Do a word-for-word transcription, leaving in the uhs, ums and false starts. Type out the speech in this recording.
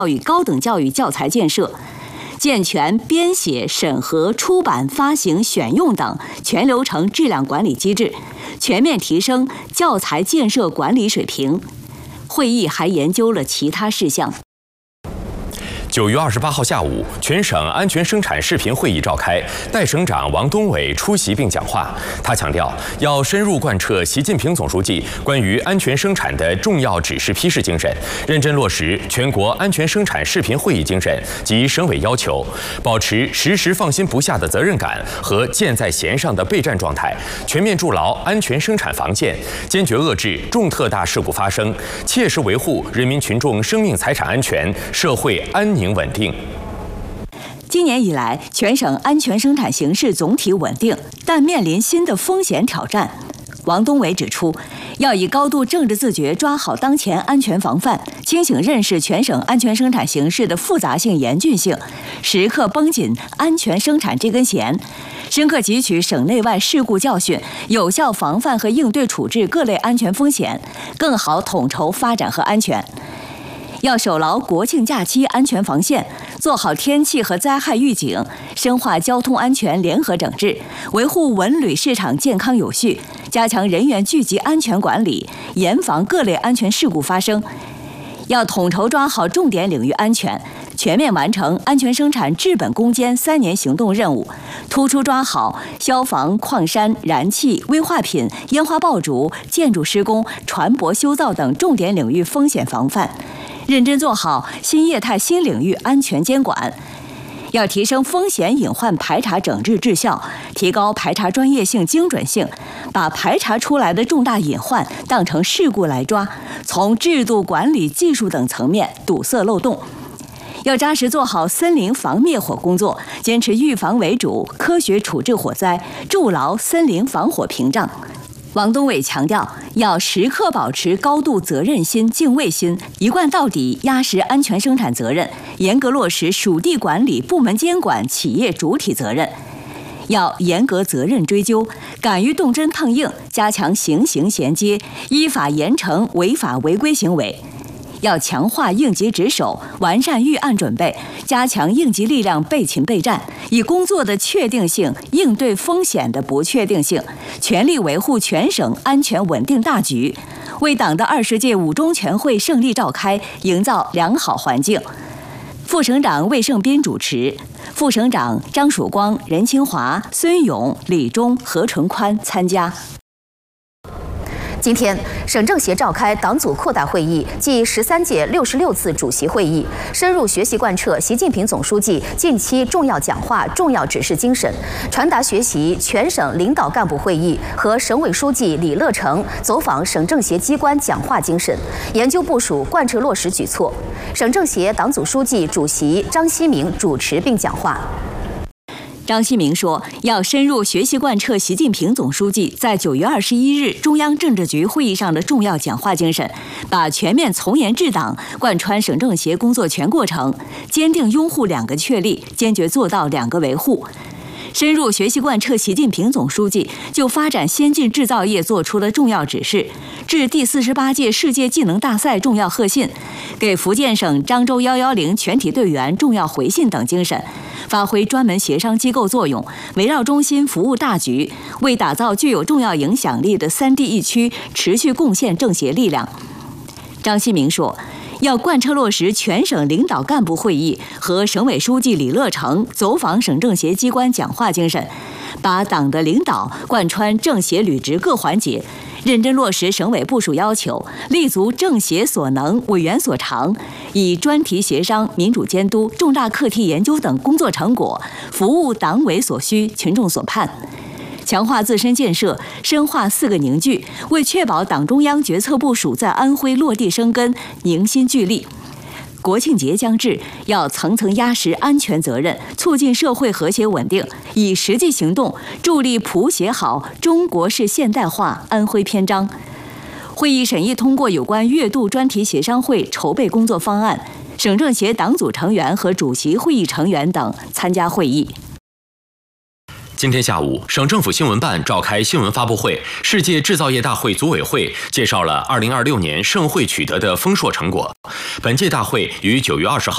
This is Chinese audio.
育高等教育教材建设，健全编写、审核、出版、发行、选用等全流程质量管理机制，全面提升教材建设管理水平。会议还研究了其他事项。 九月二十八号下午，全省安全生产视频会议召开，代省长王东伟出席并讲话。他强调，要深入贯彻习近平总书记关于安全生产的重要指示批示精神，认真落实全国安全生产视频会议精神及省委要求，保持时时放心不下的责任感和箭在弦上的备战状态，全面筑牢安全生产防线，坚决遏制重特大事故发生，切实维护人民群众生命财产安全、社会安宁稳定。 今年以来，全省安全生产形势总体稳定，但面临新的风险挑战。王东伟指出，要以高度政治自觉抓好当前安全防范，清醒认识全省安全生产形势的复杂性、严峻性，时刻绷紧安全生产这根弦，深刻汲取省内外事故教训，有效防范和应对处置各类安全风险，更好统筹发展和安全。要守牢国庆假期安全防线，做好天气和灾害预警，深化交通安全联合整治，维护文旅市场健康有序，加强人员聚集安全管理，严防各类安全事故发生。要统筹抓好重点领域安全，全面完成安全生产治本攻坚三年行动任务，突出抓好消防、矿山、燃气、危化品、烟花爆竹、建筑施工、船舶修造等重点领域风险防范，认真做好新业态新领域安全监管。要提升风险隐患排查整治质效，提高排查专业性、精准性，把排查出来的重大隐患当成事故来抓，从制度、管理、技术等层面堵塞漏洞。要扎实做好森林防灭火工作，坚持预防为主，科学处置火灾，筑牢森林防火屏障。王东伟强调，要时刻保持高度责任心、敬畏心，一贯到底压实安全生产责任，严格落实属地管理、部门监管、企业主体责任。要严格责任追究，敢于动真碰硬，加强刑刑衔接，依法严惩违法违规行为。要强化应急值守，完善预案准备，加强应急力量备勤备战，以工作的确定性应对风险的不确定性，全力维护全省安全稳定大局，为党的二十届五中全会胜利召开营造良好环境。副省长魏胜斌主持，副省长张曙光、任清华、孙勇、李忠、何纯宽参加。 今天，省政协召开党组扩大会议暨十三届六十六次主席会议，深入学习贯彻习近平总书记近期重要讲话、重要指示精神，传达学习全省领导干部会议和省委书记李乐成走访省政协机关讲话精神，研究部署贯彻落实举措。省政协党组书记、主席张希明主持并讲话。 张希明说，要深入学习贯彻习近平总书记在九月二十一日中央政治局会议上的重要讲话精神，把全面从严治党贯穿省政协工作全过程，坚定拥护两个确立，坚决做到两个维护。深入学习贯彻习近平总书记就发展先进制造业作出的重要指示，致第四十八届世界技能大赛重要贺信，给福建省漳州一一零全体队员重要回信等精神，发挥专门协商机构作用，围绕中心服务大局，为打造具有重要影响力的三地一区持续贡献政协力量。张希明说，要贯彻落实全省领导干部会议和省委书记李乐成走访省政协机关讲话精神，把党的领导贯穿政协履职各环节，认真落实省委部署要求，立足政协所能、委员所长，以专题协商、民主监督、重大课题研究等工作成果，服务党委所需、群众所盼。强化自身建设，深化四个凝聚，为确保党中央决策部署在安徽落地生根，凝心聚力。国庆节将至，要层层压实安全责任，促进社会和谐稳定，以实际行动助力谱写好中国式现代化安徽篇章。会议审议通过有关月度专题协商会筹备工作方案，省政协党组成员和主席会议成员等参加会议。 今天下午，省政府新闻办召开新闻发布会，世界制造业大会组委会介绍了二零二六年盛会取得的丰硕成果。本届大会于九月二十号